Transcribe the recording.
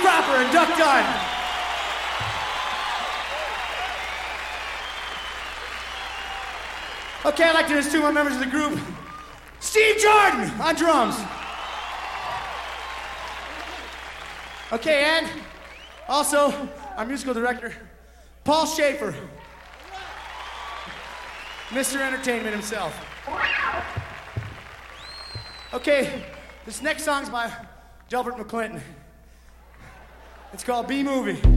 Cropper and Duck Dunn. Okay, I'd like to introduce two more members of the group. Steve Jordan on drums. Okay, and also our musical director, Paul Schaefer. Mr. Entertainment himself. Okay, this next song's by Delbert McClinton. It's called B-Movie.